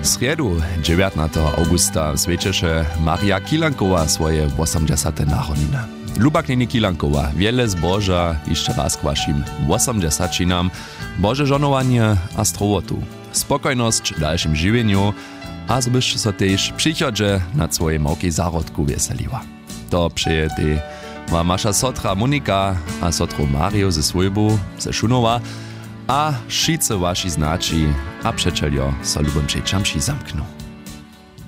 Srjedu 19. augusta swečeše Maria Kilankowa swoje 80. narodniny. Lubaknini Kilankowa, wiele zboża jeszcze raz k waszym 80-cinam, Boże żonowanie a strowotu, spokojność w dalszym żywieniu, a zbyście so też przychodzie nad swoje małki zarodku weseliła. To przyjedy masza sotra Monika a sotru Mario ze swojbu, ze Szunowa, a wszyscy wasi znaczy, a przeczeljo so lubym zamkną.